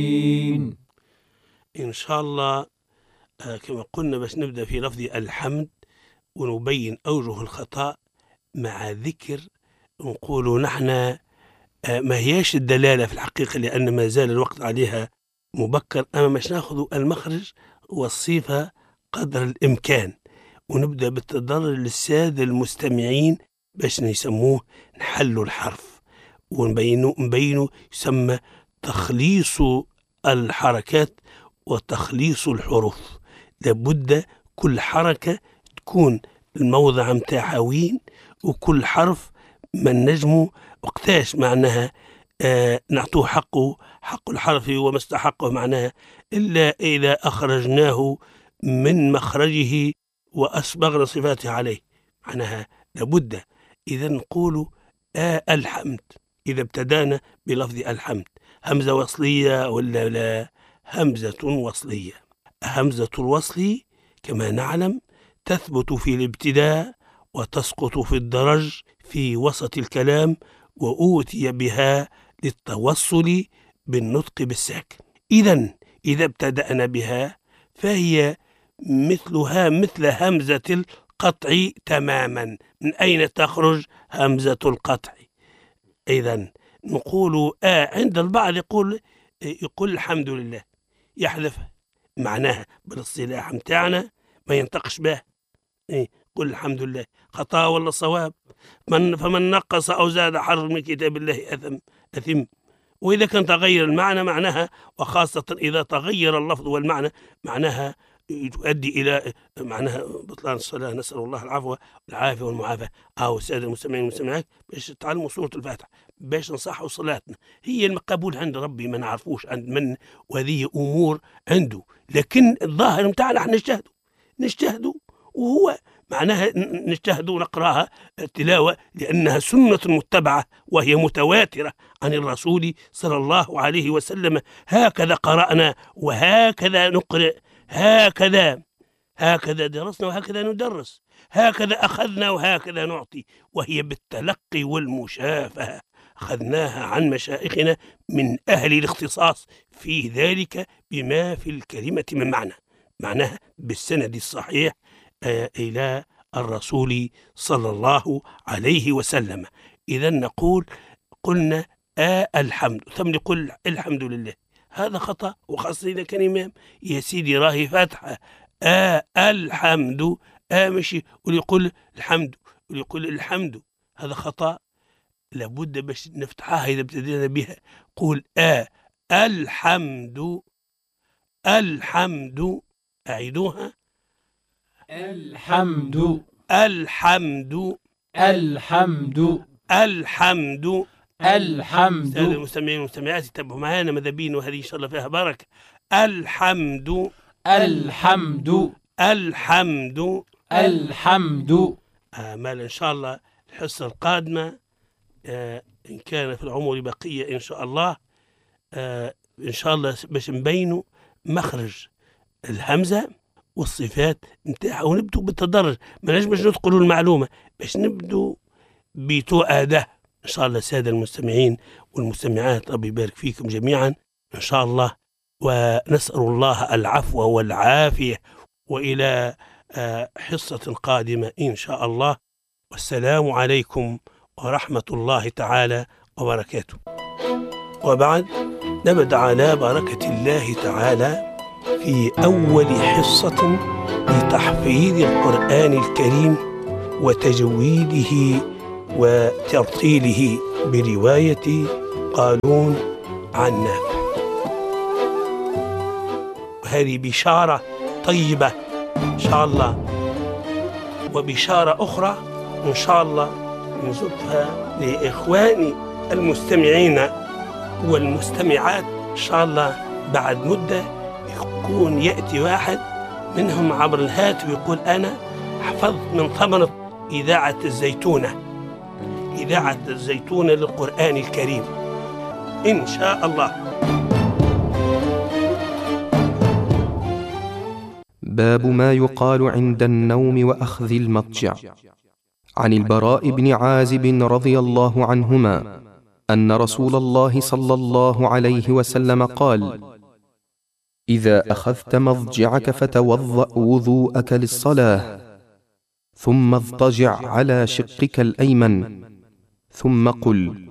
إن شاء الله كما قلنا بس نبدأ في لفظ الحمد ونبين أوجه الخطأ مع ذكر نقول نحن ما هياش الدلالة في الحقيقة لأن ما زال الوقت عليها مبكر، أما مش ناخذ المخرج والصفة قدر الإمكان ونبدأ بالتضرر للسادة المستمعين باش نسموه نحلوا الحرف ونبينه يسمى تخليص الحركات وتخليص الحروف. لابد كل حركة تكون الموضع متاعها وين وكل حرف من نجمه وقتاش معناها نعطوه حق الحرف وما استحقه معناها إلا إذا أخرجناه من مخرجه وأسبغنا صفاته عليه معناها لابد. إذا نقول الحمد إذا ابتدانا بلفظ الحمد همزة وصلية ولا لا؟ همزة وصلية. همزة الوصل كما نعلم تثبت في الابتداء وتسقط في الدرج في وسط الكلام وأوتي بها للتوصل بالنطق بالساكن. إذا ابتدأنا بها فهي مثل همزة القطع تماما. من أين تخرج همزة القطع؟ إذا نقول عند البعض يقول الحمد لله يحذفها معناها بالاصطلاح متاعنا ما ينطقش به. قل الحمد لله خطأ ولا صواب؟ فمن نقص أو زاد حرف من كتاب الله أثم. وإذا كان تغير المعنى معناها وخاصة إذا تغير اللفظ والمعنى معناها تؤدي إلى معناها بطلان الصلاة. نسأل الله العفو والعافية والمعافاة. أو السادة المستمعين والمستمعات باش تعلموا سورة الفاتحة باش نصحوا صلاتنا. هي المقبول عند ربي ما نعرفوش عند من وهذه أمور عنده، لكن الظاهر متاعنا احنا نجتهدوا وهو معناها نجتهد ونقراها التلاوة لأنها سنة متبعة وهي متواترة عن الرسول صلى الله عليه وسلم. هكذا قرأنا وهكذا نقرأ، هكذا درسنا وهكذا ندرس، هكذا أخذنا وهكذا نعطي، وهي بالتلقي والمشافهة أخذناها عن مشائخنا من أهل الاختصاص في ذلك بما في الكلمة من معناها بالسند الصحيح إلى الرسول صلى الله عليه وسلم. إذا نقول قلنا الحمد ثم نقول الحمد لله، هذا خطأ وخاصة إذا كان إمام يا سيدي راهي فاتحة الحمد مشي ويقول الحمد ويقول الحمد، هذا خطأ. لابد باش نفتحها إذا ابتدينا بها قول الحمد أعيدوها الحمد سادة المستمعين والمستمعات يتبعوا معانا ماذا بين وهذه إن شاء الله فيها بركة. الحمد آمال إن شاء الله الحصة القادمة إن كان في العمر بقية إن شاء الله إن شاء الله باش نبينوا مخرج الهمزة والصفات نتاعها ونبدو بالتدرج. ما نجمش ندخلوا المعلومة باش نبدو بتؤاده إن شاء الله. سادة المستمعين والمستمعات ربي يبارك فيكم جميعا إن شاء الله، ونسأل الله العفو والعافية، وإلى حصة قادمة إن شاء الله، والسلام عليكم ورحمة الله تعالى وبركاته. وبعد نبدأ على بركة الله تعالى في أول حصة لتحفيظ القرآن الكريم وتجويده وترتيله برواية قالون عن نافع. وهذه بشارة طيبة إن شاء الله، وبشارة أخرى إن شاء الله نزدها لإخواني المستمعين والمستمعات إن شاء الله. بعد مدة يكون يأتي واحد منهم عبر الهاتف ويقول أنا حفظت من ثمرة إذاعة الزيتونة للقرآن الكريم إن شاء الله. باب ما يقال عند النوم وأخذ المضجع. عن البراء بن عازب رضي الله عنهما أن رسول الله صلى الله عليه وسلم قال: إذا أخذت مضجعك فتوضأ وضوءك للصلاة، ثم اضطجع على شقك الأيمن، ثم قل: